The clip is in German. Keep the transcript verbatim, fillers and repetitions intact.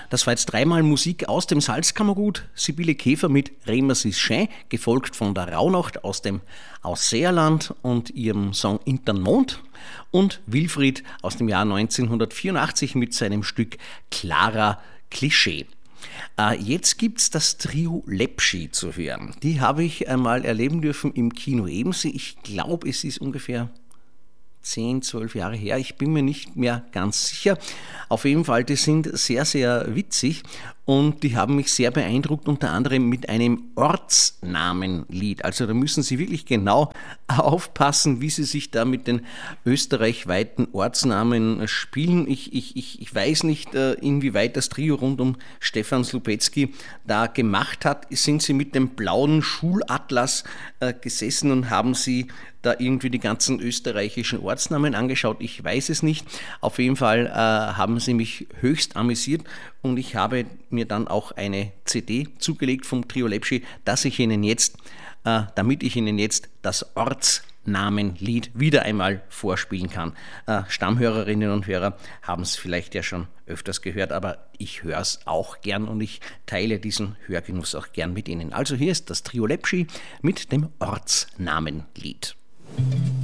Das war jetzt dreimal Musik aus dem Salzkammergut. Sibylle Käfer mit Remer is schön, gefolgt von der Rauhnacht aus dem Ausseerland und ihrem Song Intern Mond. Und Wilfried aus dem Jahr neunzehnhundertvierundachtzig mit seinem Stück Clara Klischee. Äh, jetzt gibt's das Trio Lepschi zu hören. Die habe ich einmal erleben dürfen im Kino Ebensee. Ich glaube, es ist ungefähr zehn, zwölf Jahre her. Ich bin mir nicht mehr ganz sicher. Auf jeden Fall, die sind sehr, sehr witzig und die haben mich sehr beeindruckt, unter anderem mit einem Ortsnamenlied. Also da müssen Sie wirklich genau aufpassen, wie Sie sich da mit den österreichweiten Ortsnamen spielen. Ich, ich, ich, ich weiß nicht, inwieweit das Trio rund um Stefan Slubetzky da gemacht hat. Sind Sie mit dem blauen Schulatlas gesessen und haben Sie da irgendwie die ganzen österreichischen Ortsnamen angeschaut? Ich weiß es nicht. Auf jeden Fall äh, haben sie mich höchst amüsiert und ich habe mir dann auch eine C D zugelegt vom Trio Lepschi, dass ich Ihnen jetzt, äh, damit ich Ihnen jetzt das Ortsnamenlied wieder einmal vorspielen kann. Äh, Stammhörerinnen und Hörer haben es vielleicht ja schon öfters gehört, aber ich höre es auch gern und ich teile diesen Hörgenuss auch gern mit Ihnen. Also hier ist das Trio Lepschi mit dem Ortsnamenlied.